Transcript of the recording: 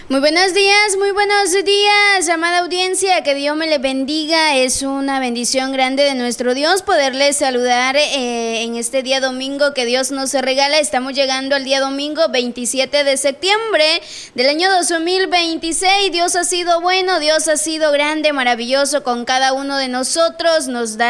Muy buenos días, amada audiencia, que Dios me les bendiga. Es una bendición grande de nuestro Dios poderles saludar en este día domingo que Dios nos regala. Estamos llegando al día domingo 27 de septiembre del año 2026. Dios ha sido bueno, Dios ha sido grande, maravilloso con cada uno de nosotros. Nos da